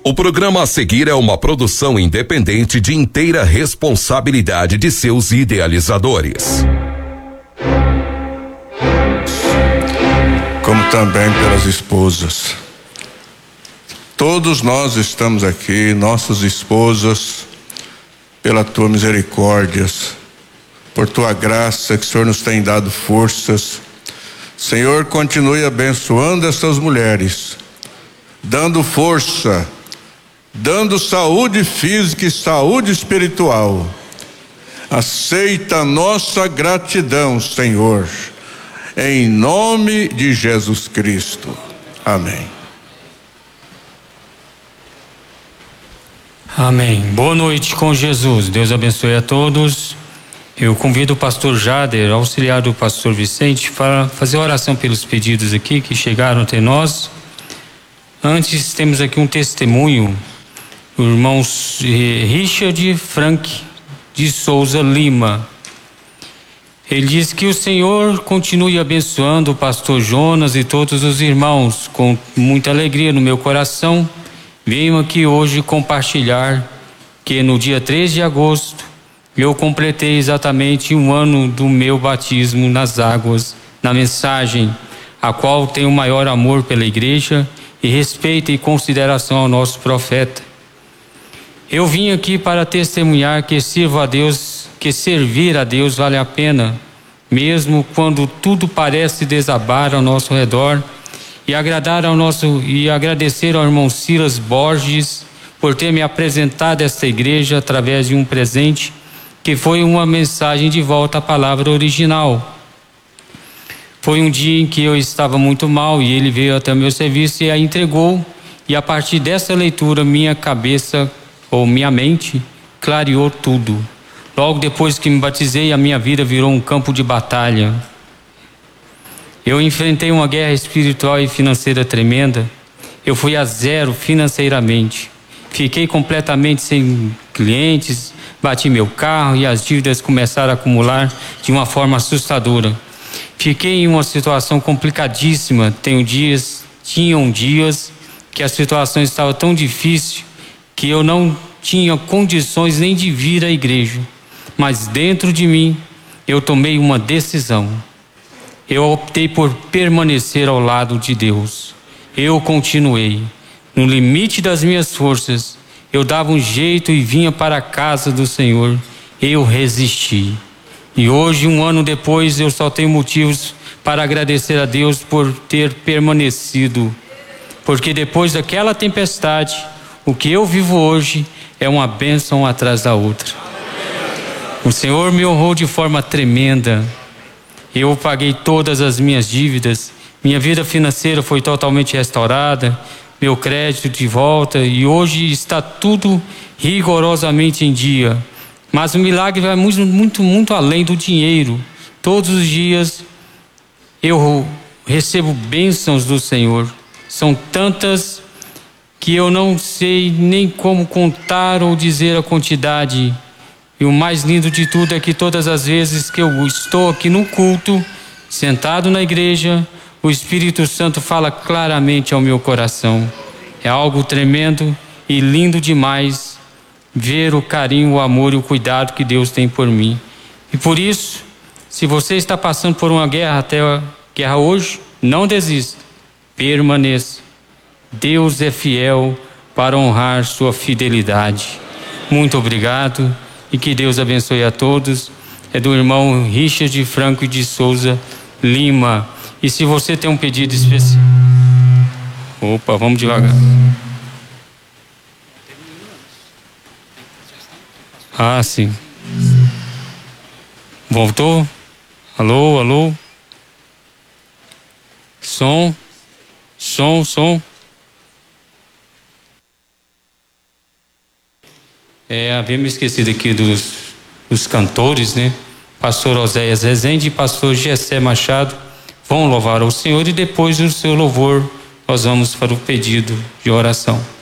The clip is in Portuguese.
O programa a seguir é uma produção independente de inteira responsabilidade de seus idealizadores. Como também pelas esposas. Todos nós estamos aqui, nossas esposas, pela tua misericórdia, por tua graça que o Senhor nos tem dado forças. Senhor, continue abençoando essas mulheres, dando força, dando saúde física e saúde espiritual. Aceita a nossa gratidão, Senhor, em nome de Jesus Cristo. Amém. Amém. Boa noite com Jesus. Deus abençoe a todos. Eu convido o pastor Jader, auxiliar do pastor Vicente, para fazer oração pelos pedidos aqui que chegaram até nós. Antes, temos aqui um testemunho. O irmão Richard Frank de Souza Lima. Ele diz que o Senhor continue abençoando o pastor Jonas e todos os irmãos. Com muita alegria no meu coração, venho aqui hoje compartilhar que no dia 3 de agosto eu completei exatamente 1 ano do meu batismo nas águas, na mensagem, a qual tenho maior amor pela igreja e respeito e consideração ao nosso profeta. Eu vim aqui para testemunhar que sirvo a Deus, que servir a Deus vale a pena, mesmo quando tudo parece desabar ao nosso redor, e agradecer ao irmão Silas Borges por ter me apresentado esta igreja através de um presente que foi uma mensagem de volta à palavra original. Foi um dia em que eu estava muito mal e ele veio até o meu serviço e a entregou, e a partir dessa leitura minha cabeça ou minha mente clareou tudo. Logo depois que me batizei, a minha vida virou um campo de batalha. Eu enfrentei uma guerra espiritual e financeira tremenda. Eu fui a zero financeiramente. Fiquei completamente sem clientes, bati meu carro e as dívidas começaram a acumular de uma forma assustadora. Fiquei em uma situação complicadíssima. Tinham dias que a situação estava tão difícil que eu não tinha condições nem de vir à igreja. Mas dentro de mim, eu tomei uma decisão. Eu optei por permanecer ao lado de Deus. Eu continuei. No limite das minhas forças, eu dava um jeito e vinha para a casa do Senhor. Eu resisti. E hoje, 1 ano depois, eu só tenho motivos para agradecer a Deus por ter permanecido. Porque depois daquela tempestade, o que eu vivo hoje é uma bênção atrás da outra. O Senhor me honrou de forma tremenda. Eu paguei todas as minhas dívidas. Minha vida financeira foi totalmente restaurada. Meu crédito de volta. E hoje está tudo rigorosamente em dia. Mas o milagre vai muito além do dinheiro. Todos os dias eu recebo bênçãos do Senhor. São tantas que eu não sei nem como contar ou dizer a quantidade. E o mais lindo de tudo é que todas as vezes que eu estou aqui no culto, sentado na igreja, o Espírito Santo fala claramente ao meu coração. É algo tremendo e lindo demais ver o carinho, o amor e o cuidado que Deus tem por mim. E por isso, se você está passando por uma guerra, até a guerra hoje, não desista, permaneça. Deus é fiel para honrar sua fidelidade. Muito obrigado e que Deus abençoe a todos. É do irmão Richard Franco de Souza Lima. E se você tem um pedido especial... Opa, vamos devagar. Ah, sim. Voltou? Alô, alô? Som. Havia me esquecido aqui dos cantores, né? Pastor Oséias Rezende e pastor Gessé Machado vão louvar ao Senhor, e depois do seu louvor nós vamos para o pedido de oração.